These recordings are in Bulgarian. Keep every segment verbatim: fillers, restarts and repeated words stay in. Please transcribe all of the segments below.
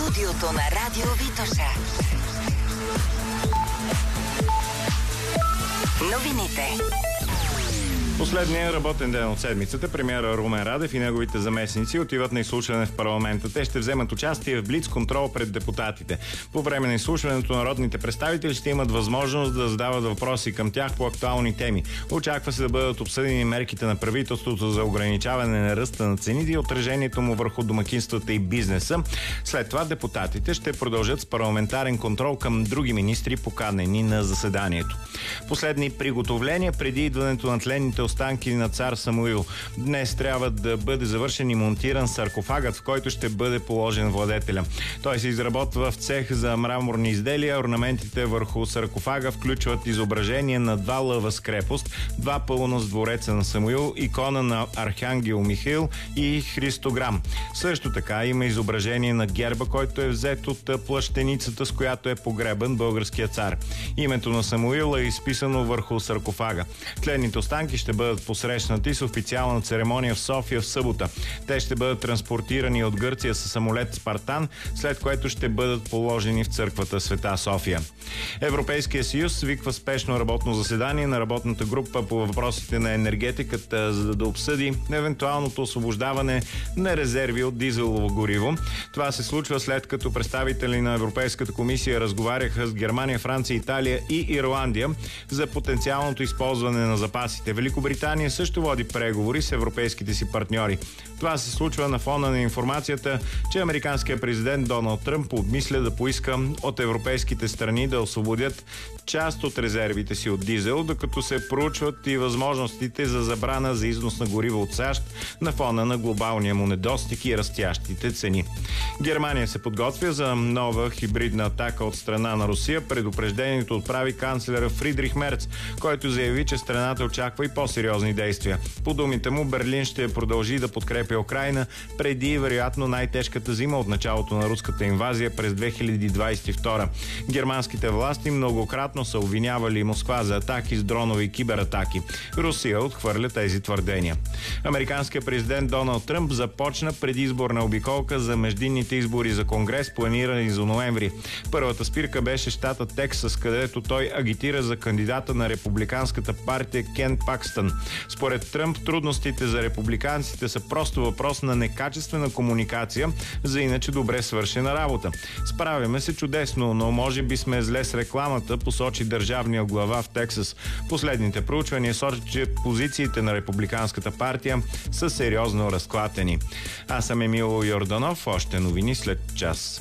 студиото на Радио Витоша. Новините. Последния работен ден от седмицата премиера Румен Радев и неговите заместници отиват на изслушване в парламента. Те ще вземат участие в блиц-контрол пред депутатите. По време на изслушването народните представители ще имат възможност да задават въпроси към тях по актуални теми. Очаква се да бъдат обсъдени мерките на правителството за ограничаване на ръста на цените и отражението му върху домакинствата и бизнеса. След това депутатите ще продължат с парламентарен контрол към други министри, поканени на заседанието. Последни приготовления преди идването на тленните останки на цар Самуил. Днес трябва да бъде завършен и монтиран саркофагът, в който ще бъде положен владетеля. Той се изработва в цех за мраморни изделия. Орнаментите върху саркофага включват изображение на два лъва с крепост, два пълна с двореца на Самуил, икона на архангел Михаил и христограм. Също така има изображение на герба, който е взет от плащеницата, с която е погребан българския цар. Името на Самуил е изписано върху саркофага. Тленните останки ще бъдат посрещнати с официална церемония в София в събота. Те ще бъдат транспортирани от Гърция със самолет Спартан, след което ще бъдат положени в църквата Света София. Европейския съюз свиква спешно работно заседание на работната група по въпросите на енергетиката, за да обсъди евентуалното освобождаване на резерви от дизелово гориво. Това се случва след като представители на Европейската комисия разговаряха с Германия, Франция, Италия и Ирландия за потенциалното използване на запасите. Великобритания също води преговори с европейските си партньори. Това се случва на фона на информацията, че американският президент Доналд Тръмп обмисля да поиска от европейските страни да освободят част от резервите си от дизел, докато се проучват и възможностите за забрана за износ на гориво от САЩ на фона на глобалния му недостиг и растящите цени. Германия се подготвя за нова хибридна атака от страна на Русия. Предупреждението отправи канцлера Фридрих Мерц, който заяви, че страната очаква и по-сериозни действия. По думите му, Берлин ще продължи да подкрепя Украйна преди вероятно най-тежката зима от началото на руската инвазия през две хиляди двадесет и втора. Германските власти многократно са обвинявали Москва за атаки с дронови и кибератаки. Русия отхвърля тези твърдения. Американският президент Доналд Тръмп започна предизборна обиколка за междинните избори за Конгрес, планирани за ноември. Първата спирка беше щата Тексас, където той агитира за кандидата на републиканската партия Кен Пакстън. Според Тръмп, трудностите за републиканците са просто въпрос на некачествена комуникация за иначе добре свършена работа. Справяме се чудесно, но може би сме зле с рекламата, посочи държавния глава в Тексас. Последните проучвания сочат, че позициите на републиканската партия са сериозно разклатени. Аз съм Емил Йорданов, още новини след час.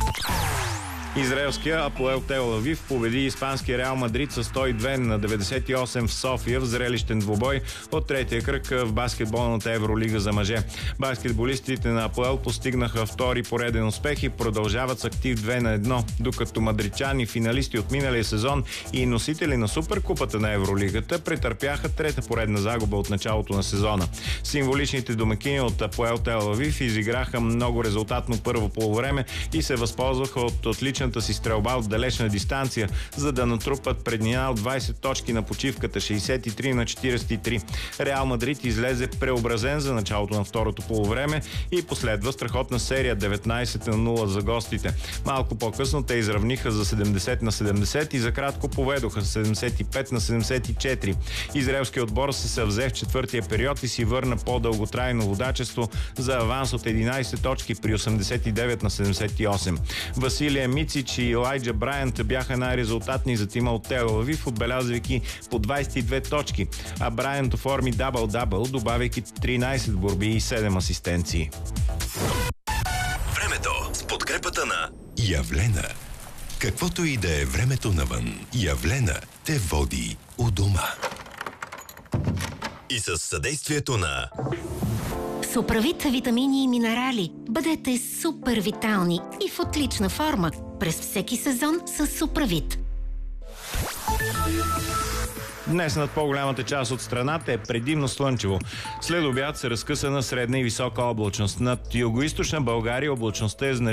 Израелския Апоел Тел Авив победи испанския Реал Мадрид с сто и две на деветдесет и осем в София в зрелищен двубой от третия кръг в баскетболната Евролига за мъже. Баскетболистите на Апоел постигнаха втори пореден успех и продължават с актив две на едно, докато мадридчани, финалисти от миналия сезон и носители на Суперкупата на Евролигата, претърпяха трета поредна загуба от началото на сезона. Символичните домакини от Апоел Тел Авив изиграха много резултатно първо полувреме и се възползваха от отличен си стрелба от далечна дистанция, за да натрупат преднина от двадесет точки на почивката, шейсет и три на четиридесет и три. Реал Мадрид излезе преобразен за началото на второто полувреме и последва страхотна серия деветнадесет на нула за гостите. Малко по-късно те изравниха за седемдесет на седемдесет и за кратко поведоха седемдесет и пет на седемдесет и четири. Израелският отбор се съвзе в четвъртия период и си върна по-дълготрайно водачество за аванс от единадесет точки при осемдесет и девет на седемдесет и осем. Василия Мицич и Елайджа Брайант бяха най-резултатни за тима от Тел Авив, отбелязвайки по двадесет и две точки, а Брайант оформи дабъл-дабъл, добавяйки тринадесет борби и седем асистенции. Времето с подкрепата на Явлена. Каквото и да е времето навън, Явлена те води у дома. И с съдействието на Суправит витамини и минерали. Бъдете супер витални и в отлична форма през всеки сезон с Суправит. Днес над по-голямата част от страната е предимно слънчево. След обяд се разкъсана средна и висока облачност. Над югоизточна България облачността е значителна.